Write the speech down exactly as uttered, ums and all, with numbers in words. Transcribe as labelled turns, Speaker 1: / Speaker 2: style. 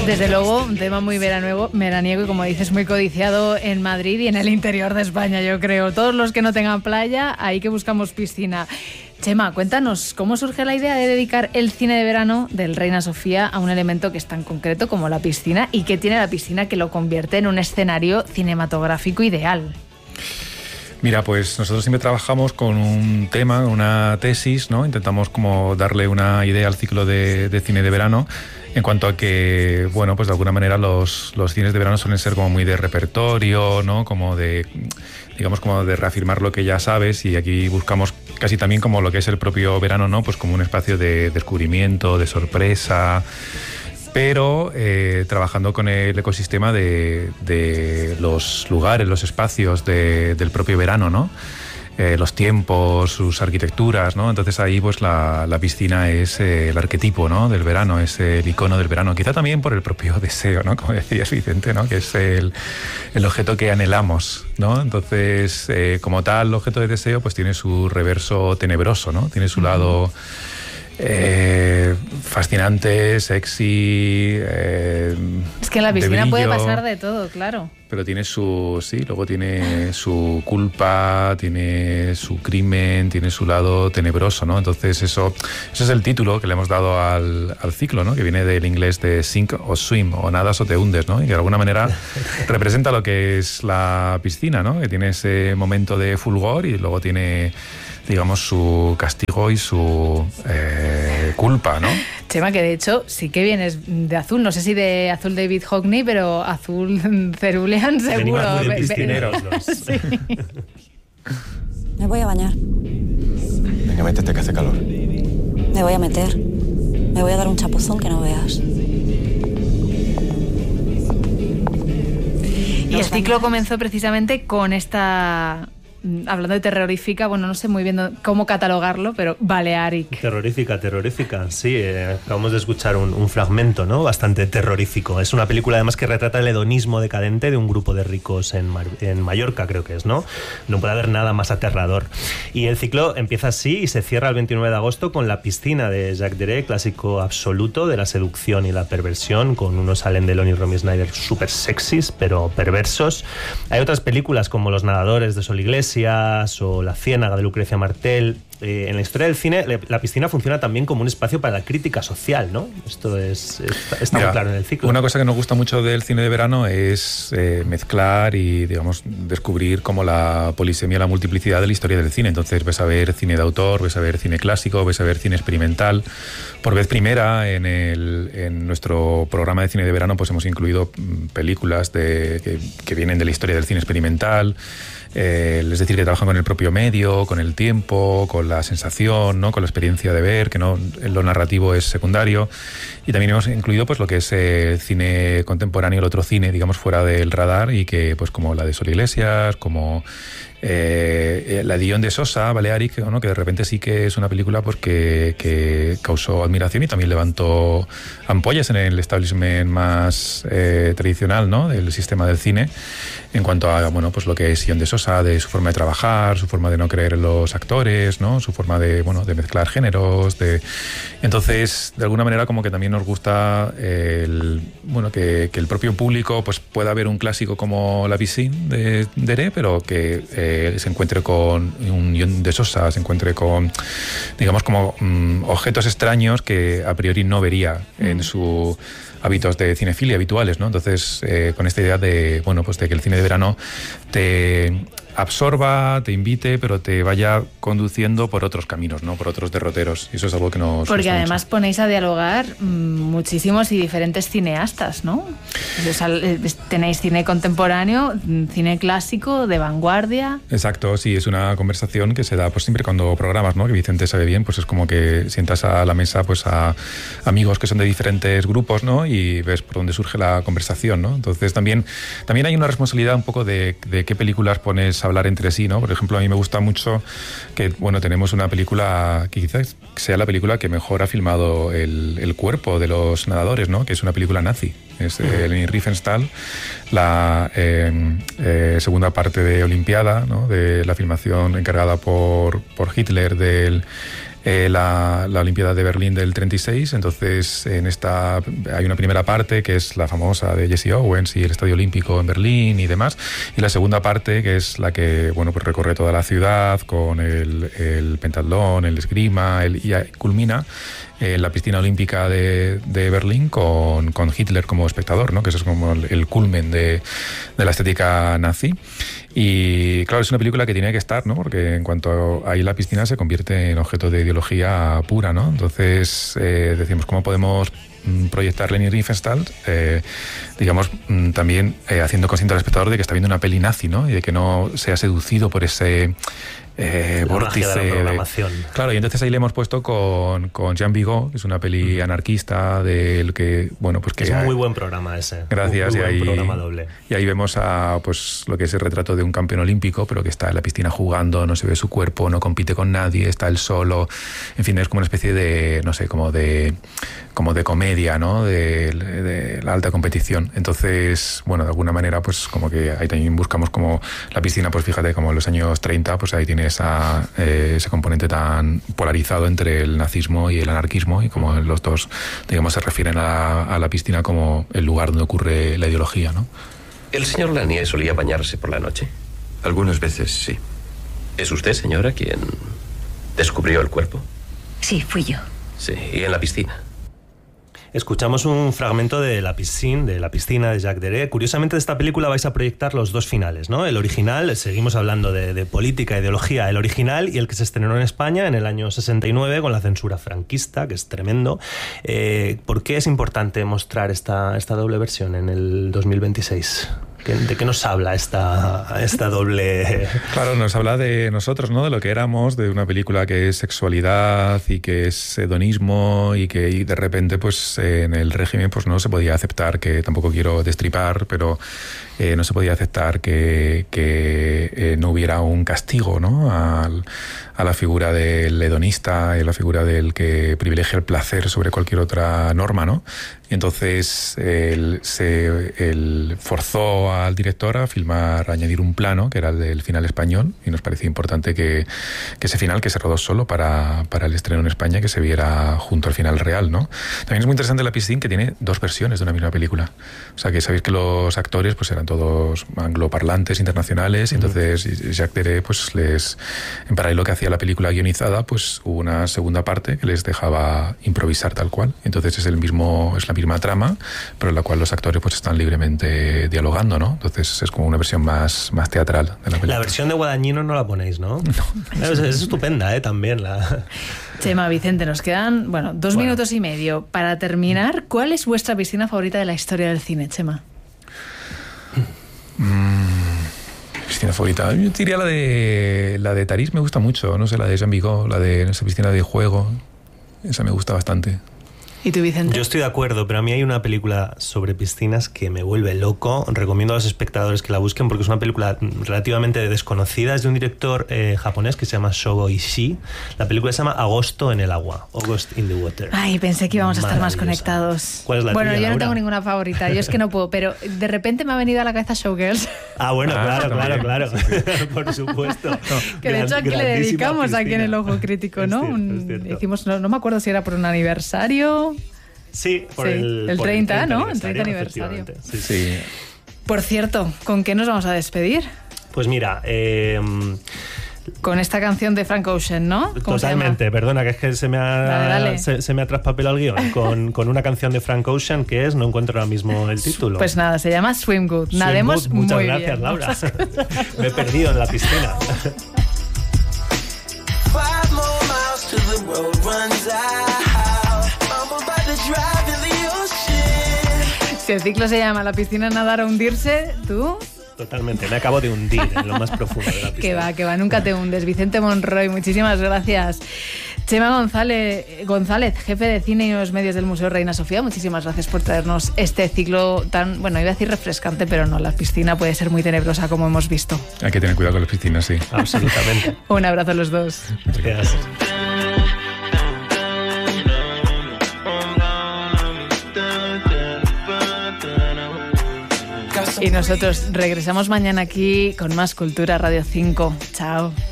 Speaker 1: Desde luego, un tema muy veraniego, veraniego y, como dices, muy codiciado en Madrid y en el interior de España, yo creo. Todos los que no tengan playa, ahí que buscamos piscina. Chema, cuéntanos, ¿cómo surge la idea de dedicar el cine de verano del Reina Sofía a un elemento que es tan concreto como la piscina y que tiene la piscina que lo convierte en un escenario cinematográfico ideal?
Speaker 2: Mira, pues nosotros siempre trabajamos con un tema, una tesis, ¿no? Intentamos como darle una idea al ciclo de, de cine de verano, en cuanto a que, bueno, pues de alguna manera los, los cines de verano suelen ser como muy de repertorio, ¿no? Como de, digamos, como de reafirmar lo que ya sabes, y aquí buscamos casi también como lo que es el propio verano, ¿no? Pues como un espacio de descubrimiento, de sorpresa, pero eh, trabajando con el ecosistema de, de los lugares, los espacios de, del propio verano, ¿no? Eh, los tiempos, sus arquitecturas, ¿no? Entonces ahí pues la, la piscina es eh, el arquetipo, ¿no? Del verano, es el icono del verano, quizá también por el propio deseo, ¿no? Como decías, Vicente, ¿no? Que es el, el objeto que anhelamos, ¿no? Entonces, eh, como tal, el objeto de deseo pues tiene su reverso tenebroso, ¿no? Tiene su lado Eh, fascinante, sexy. Eh,
Speaker 1: es que en la piscina puede pasar de todo, claro.
Speaker 2: Pero tiene su, sí, luego tiene su culpa, tiene su crimen, tiene su lado tenebroso, ¿no? Entonces eso, eso es el título que le hemos dado al, al ciclo, ¿no? Que viene del inglés de sink o swim, o nadas o te hundes, ¿no? Y que de alguna manera representa lo que es la piscina, ¿no? Que tiene ese momento de fulgor y luego tiene, digamos, su castigo y su eh, culpa, ¿no?
Speaker 1: Chema, que de hecho sí que vienes de azul, no sé si de azul David Hockney, pero azul Cerulean seguro.
Speaker 3: Venimos muy piscineros los.
Speaker 1: Sí.
Speaker 4: Me voy a bañar.
Speaker 5: Venga, métete que hace calor.
Speaker 4: Me voy a meter. Me voy a dar un chapuzón que no veas.
Speaker 1: Y el ciclo comenzó precisamente con esta... Hablando de terrorífica, bueno, no sé muy bien cómo catalogarlo, pero Balearic.
Speaker 3: Terrorífica, terrorífica, sí. Eh, acabamos de escuchar un, un fragmento, ¿no? Bastante terrorífico. Es una película además que retrata el hedonismo decadente de un grupo de ricos en, Mar- en Mallorca, creo que es, ¿no? No puede haber nada más aterrador. Y el ciclo empieza así y se cierra el veintinueve de agosto con La piscina de Jacques Deray, clásico absoluto de la seducción y la perversión, con unos Alain Delon y Romy Schneider súper sexys, pero perversos. Hay otras películas como Los nadadores de Sol Iglesias o La ciénaga de Lucrecia Martel. Eh, en la historia del cine, la piscina funciona también como un espacio para la crítica social, ¿no? Esto es, está, está Mira, muy claro en el ciclo.
Speaker 2: Una cosa que nos gusta mucho del cine de verano es eh, mezclar y, digamos, descubrir como la polisemia, la multiplicidad de la historia del cine. Entonces ves a ver cine de autor, ves a ver cine clásico, ves a ver cine experimental. Por vez primera, en, el, en nuestro programa de cine de verano, pues hemos incluido películas de, que, que vienen de la historia del cine experimental. Eh, es decir, que trabajan con el propio medio, con el tiempo, con la sensación, ¿no? Con la experiencia de ver, que no lo narrativo es secundario. Y también hemos incluido pues lo que es el cine contemporáneo, el otro cine, digamos, fuera del radar, y que pues como la de Sol Iglesias, como eh, la de Dion de Sosa, Balearic, ¿no? Que de repente sí que es una película pues que, que causó admiración y también levantó ampollas en el establishment más eh, tradicional, ¿no? Del sistema del cine, en cuanto a, bueno, pues lo que es Dion de Sosa, de su forma de trabajar, su forma de no creer en los actores, ¿no? Su forma de, bueno, de mezclar géneros, de... Entonces, de alguna manera como que también nos gusta el, bueno, que, que el propio público pues pueda ver un clásico como La piscina de Deray, pero que eh, se encuentre con un Dion de Sosa, se encuentre con, digamos, como um, objetos extraños que a priori no vería mm. en su hábitos de cinefilia habituales, ¿no? Entonces, eh, con esta idea de, bueno, pues de que el cine de verano te absorba, te invite, pero te vaya conduciendo por otros caminos, ¿no? Por otros derroteros. Y eso es algo que nos
Speaker 1: Porque
Speaker 2: gusta
Speaker 1: además
Speaker 2: mucho.
Speaker 1: Ponéis a dialogar mmm, muchísimos y diferentes cineastas, ¿no? O sea, tenéis cine contemporáneo, cine clásico, de vanguardia.
Speaker 2: Exacto, sí, es una conversación que se da pues siempre cuando programas, ¿no? Que Vicente sabe bien, pues es como que sientas a la mesa pues a amigos que son de diferentes grupos, ¿no? Y ves por dónde surge la conversación, ¿no? Entonces también, también hay una responsabilidad un poco de, de qué películas pones a hablar entre sí, ¿no? Por ejemplo, a mí me gusta mucho que, bueno, tenemos una película que quizás sea la película que mejor ha filmado el, el cuerpo de los nadadores, ¿no? Que es una película nazi. Es eh, Leni Riefenstahl, la eh, eh, segunda parte de Olimpiada, ¿no? De la filmación encargada por, por Hitler del eh, la, la Olimpiada de Berlín del treinta y seis. Entonces, en esta hay una primera parte que es la famosa de Jesse Owens y el Estadio Olímpico en Berlín y demás. Y la segunda parte, que es la que, bueno, pues recorre toda la ciudad con el, el pentatlón, el esgrima, el, y culmina en la piscina olímpica de, de Berlín con, con Hitler como espectador, ¿no? Que eso es como el, el culmen de, de la estética nazi. Y claro, es una película que tiene que estar, ¿no? Porque en cuanto ahí la piscina se convierte en objeto de ideología pura, ¿no? Entonces, eh, decimos, ¿cómo podemos proyectar Leni Riefenstahl, eh, digamos, también eh, haciendo consciente al espectador de que está viendo una peli nazi, ¿no? Y de que no sea seducido por ese eh, vórtice
Speaker 3: de la programación.
Speaker 2: De, claro, y entonces ahí le hemos puesto con, con Jean Vigo, que es una peli mm. anarquista del que, bueno, pues que
Speaker 3: es
Speaker 2: hay,
Speaker 3: muy buen programa ese.
Speaker 2: Gracias.
Speaker 3: Muy, muy
Speaker 2: y,
Speaker 3: buen
Speaker 2: ahí,
Speaker 3: programa doble.
Speaker 2: Y ahí vemos a, pues, lo que es el retrato de un campeón olímpico, pero que está en la piscina jugando, no se ve su cuerpo, no compite con nadie, está él solo. En fin, es como una especie de, no sé, como de, como de comedia, ¿no? De, de la alta competición. Entonces, bueno, de alguna manera, pues como que ahí también buscamos como la piscina, pues fíjate, como en los años treinta, pues ahí tiene esa, eh, ese componente tan polarizado entre el nazismo y el anarquismo, y como los dos, digamos, se refieren a, a la piscina como el lugar donde ocurre la ideología, ¿no?
Speaker 6: ¿El señor Lanier solía bañarse por la noche?
Speaker 5: Algunas veces, sí.
Speaker 6: ¿Es usted, señora, quien descubrió el cuerpo?
Speaker 7: Sí, fui yo.
Speaker 6: Sí, y en la piscina.
Speaker 3: Escuchamos un fragmento de La piscina, de La piscina de Jacques Deray. Curiosamente, de esta película vais a proyectar los dos finales, ¿no? El original, seguimos hablando de, de política, ideología, el original y el que se estrenó en España en el año sesenta y nueve con la censura franquista, que es tremendo. Eh, ¿Por qué es importante mostrar esta, esta doble versión en el dos mil veintiséis? ¿De qué nos habla esta, esta doble...?
Speaker 2: Claro, nos habla de nosotros, ¿no? De lo que éramos, de una película que es sexualidad y que es hedonismo y que y de repente, pues, en el régimen pues no se podía aceptar, que tampoco quiero destripar, pero eh, no se podía aceptar que, que eh, no hubiera un castigo, ¿no? Al, a la figura del hedonista y la figura del que privilegia el placer sobre cualquier otra norma, ¿no? Y entonces él, se, él forzó al director a filmar, a añadir un plano, que era el del final español, y nos parecía importante que, que ese final, que se rodó solo para, para el estreno en España, que se viera junto al final real, ¿no? También es muy interesante La piscina, que tiene dos versiones de una misma película. O sea, que sabéis que los actores pues eran todos angloparlantes, internacionales, y entonces Jacques Deray, pues les, en paralelo que hacía la película guionizada, pues hubo una segunda parte que les dejaba improvisar tal cual. Entonces es el mismo, es la misma trama, pero en la cual los actores pues están libremente dialogando, ¿no? Entonces es como una versión más, más teatral de la película.
Speaker 3: La versión de Guadagnino no la ponéis, ¿no? No. Es, es estupenda, ¿eh? También la...
Speaker 1: Chema, Vicente, nos quedan, bueno, dos bueno. minutos y medio. Para terminar, ¿cuál es vuestra piscina favorita de la historia del cine, Chema?
Speaker 2: Mm, piscina favorita. Yo diría la de la de Tarís, me gusta mucho, no sé, la de Jean Vigo, la de esa piscina de juego. Esa me gusta bastante.
Speaker 1: ¿Y tú, Vicente?
Speaker 3: Yo estoy de acuerdo, pero a mí hay una película sobre piscinas que me vuelve loco. Recomiendo a los espectadores que la busquen porque es una película relativamente desconocida. Es de un director eh, japonés que se llama Shogo Ishii. La película se llama Agosto en el agua. August in the Water.
Speaker 1: Ay, pensé que íbamos a estar más conectados.
Speaker 3: ¿Cuál es la
Speaker 1: Bueno,
Speaker 3: tuya,
Speaker 1: yo no
Speaker 3: Laura?
Speaker 1: tengo ninguna favorita. Yo es que no puedo, pero de repente me ha venido a la cabeza Showgirls.
Speaker 3: Ah, bueno,
Speaker 2: Ah,
Speaker 3: claro, claro,
Speaker 2: también.
Speaker 3: claro.
Speaker 2: Sí, sí.
Speaker 3: Por supuesto. No,
Speaker 1: Que de hecho aquí le dedicamos aquí en el Ojo Crítico, ¿no?
Speaker 3: Es cierto,
Speaker 1: Un-
Speaker 3: es cierto.
Speaker 1: hicimos, no, no me acuerdo si era por un aniversario.
Speaker 3: Sí, por
Speaker 1: Sí,
Speaker 3: el,
Speaker 1: el
Speaker 3: por
Speaker 1: treinta, ¿no? El treinta
Speaker 3: aniversario,
Speaker 1: aniversario.
Speaker 3: efectivamente. Sí, sí.
Speaker 2: Sí.
Speaker 1: Por cierto, ¿con qué nos vamos a despedir?
Speaker 3: Pues mira, eh,
Speaker 1: Con esta canción de Frank Ocean, ¿no? ¿Cómo se llama?
Speaker 3: totalmente, perdona, que es que se me ha,
Speaker 1: Dale, dale.
Speaker 3: Se, se me ha traspapelado el guión con, con una canción de Frank Ocean que es, no encuentro ahora mismo el título.
Speaker 1: Pues nada, se llama Swim Good.
Speaker 3: Swim
Speaker 1: Nademos
Speaker 3: Good. Muchas
Speaker 1: muy
Speaker 3: gracias,
Speaker 1: bien.
Speaker 3: Laura. Me he perdido en la piscina.
Speaker 8: Five more miles till the road runs out. I'm about to drive in the ocean.
Speaker 1: Si el ciclo se llama La piscina, nadar o hundirse, tú...
Speaker 3: Totalmente, me acabo de hundir en lo más profundo de la piscina.
Speaker 1: Que va, que va, nunca te hundes. Vicente Monroy, muchísimas gracias. Chema González, González, jefe de cine y nuevos medios del Museo Reina Sofía, muchísimas gracias por traernos este ciclo tan, bueno, iba a decir refrescante, pero no, la piscina puede ser muy tenebrosa, como hemos visto.
Speaker 2: Hay que tener cuidado con las piscinas, sí.
Speaker 3: Absolutamente.
Speaker 1: Un abrazo a los dos.
Speaker 3: Gracias.
Speaker 1: Y nosotros regresamos mañana aquí con más Cultura Radio cinco. Chao.